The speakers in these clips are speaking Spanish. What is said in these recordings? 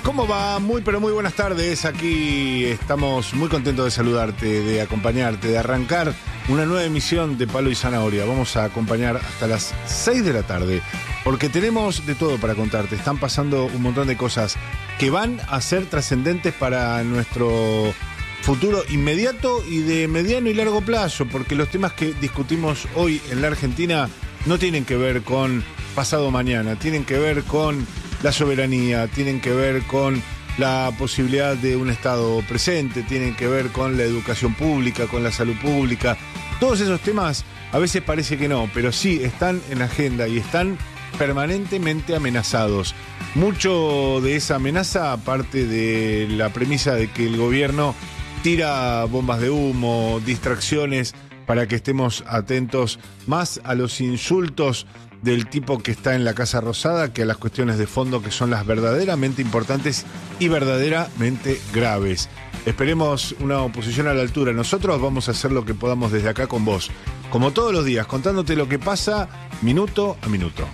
¿Cómo va? Muy pero muy buenas tardes. Aquí estamos muy contentos de saludarte, de acompañarte, de arrancar una nueva emisión de Palo y Zanahoria. Vamos a acompañar hasta las 6 de la tarde, porque tenemos de todo para contarte. Están pasando un montón de cosas que van a ser trascendentes para nuestro futuro inmediato y de mediano y largo plazo, porque los temas que discutimos hoy en la Argentina no tienen que ver con pasado mañana, tienen que ver con la soberanía, tienen que ver con la posibilidad de un Estado presente, tienen que ver con la educación pública, con la salud pública. Todos esos temas a veces parece que no, pero sí están en agenda y están permanentemente amenazados. Mucho de esa amenaza parte de la premisa de que el gobierno tira bombas de humo, distracciones para que estemos atentos más a los insultos del tipo que está en la Casa Rosada que a las cuestiones de fondo, que son las verdaderamente importantes y verdaderamente graves. Esperemos una oposición a la altura. Nosotros vamos a hacer lo que podamos desde acá con vos, como todos los días, contándote lo que pasa minuto a minuto.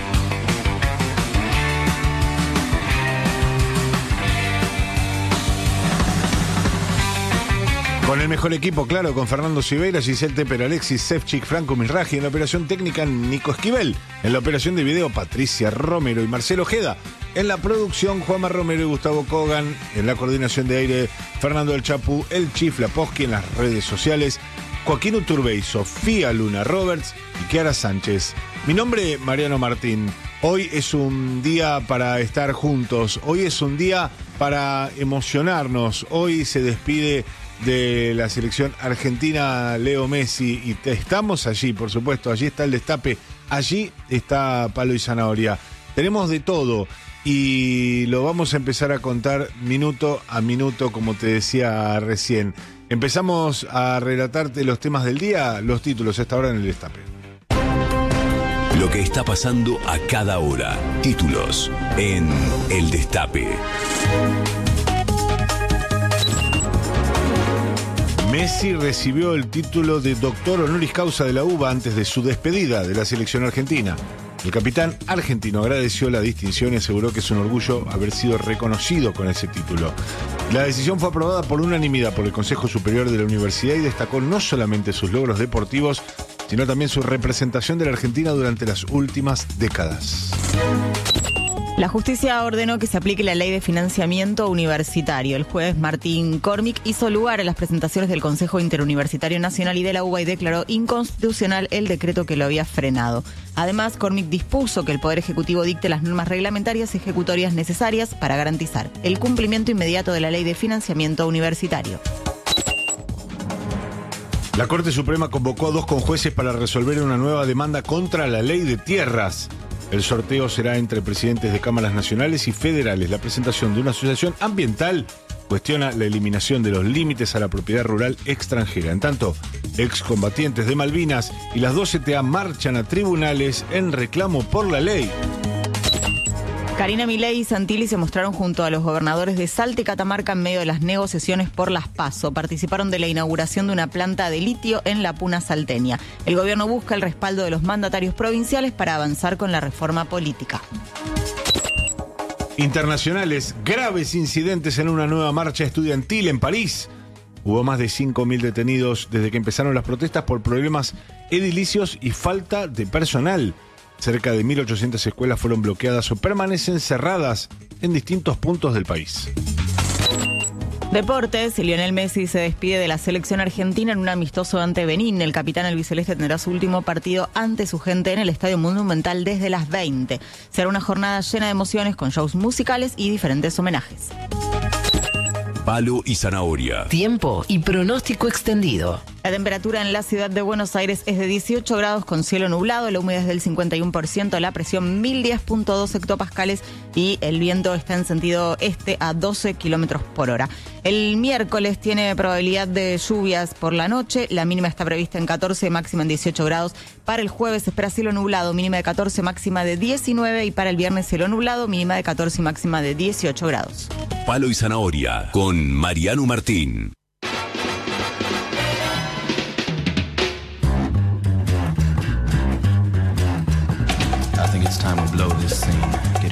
Con el mejor equipo, claro, con Fernando Siveira, Giselle Teper, Alexis Sefchik, Franco Misraji. En la operación técnica, Nico Esquivel. En la operación de video, Patricia Romero y Marcelo Ojeda. En la producción, Juanma Romero y Gustavo Kogan. En la coordinación de aire, Fernando El Chapu, El Chif Laposki. En las redes sociales, Joaquín Uturbey, Sofía Luna Roberts y Kiara Sánchez. Mi nombre, Mariano Martín. Hoy es un día para estar juntos. Hoy es un día para emocionarnos. Hoy se despide de la selección argentina Leo Messi y estamos allí, por supuesto, allí está el destape, allí está Palo y Zanahoria. Tenemos de todo y lo vamos a empezar a contar minuto a minuto, como te decía recién. Empezamos a relatarte los temas del día, los títulos a esta hora en el destape. Lo que está pasando a cada hora. Títulos en El Destape. Messi recibió el título de doctor honoris causa de la UBA antes de su despedida de la selección argentina. El capitán argentino agradeció la distinción y aseguró que es un orgullo haber sido reconocido con ese título. La decisión fue aprobada por unanimidad por el Consejo Superior de la Universidad y destacó no solamente sus logros deportivos, sino también su representación de la Argentina durante las últimas décadas. La justicia ordenó que se aplique la ley de financiamiento universitario. El juez Martín Cormick hizo lugar a las presentaciones del Consejo Interuniversitario Nacional y de la UBA y declaró inconstitucional el decreto que lo había frenado. Además, Cormick dispuso que el Poder Ejecutivo dicte las normas reglamentarias y ejecutorias necesarias para garantizar el cumplimiento inmediato de la ley de financiamiento universitario. La Corte Suprema convocó a 2 conjueces para resolver una nueva demanda contra la ley de tierras. El sorteo será entre presidentes de cámaras nacionales y federales. La presentación de una asociación ambiental cuestiona la eliminación de los límites a la propiedad rural extranjera. En tanto, excombatientes de Malvinas y las 2 CTA marchan a tribunales en reclamo por la ley. Karina Milei y Santilli se mostraron junto a los gobernadores de Salta y Catamarca en medio de las negociaciones por las PASO. Participaron de la inauguración de una planta de litio en la Puna salteña. El gobierno busca el respaldo de los mandatarios provinciales para avanzar con la reforma política. Internacionales, graves incidentes en una nueva marcha estudiantil en París. Hubo más de 5.000 detenidos desde que empezaron las protestas por problemas edilicios y falta de personal. Cerca de 1.800 escuelas fueron bloqueadas o permanecen cerradas en distintos puntos del país. Deportes, Lionel Messi se despide de la selección argentina en un amistoso ante Benín. El capitán albiceleste tendrá su último partido ante su gente en el Estadio Monumental desde las 20. Será una jornada llena de emociones con shows musicales y diferentes homenajes. Palo y Zanahoria. Tiempo y pronóstico extendido. La temperatura en la ciudad de Buenos Aires es de 18 grados con cielo nublado, la humedad es del 51%, la presión 1010.2 hectopascales y el viento está en sentido este a 12 kilómetros por hora. El miércoles tiene probabilidad de lluvias por la noche, la mínima está prevista en 14, máxima en 18 grados. Para el jueves se espera cielo nublado, mínima de 14, máxima de 19 y para el viernes cielo nublado, mínima de 14 y máxima de 18 grados. Palo y Zanahoria con Mariano Martín. I think it's time to blow this scene. Get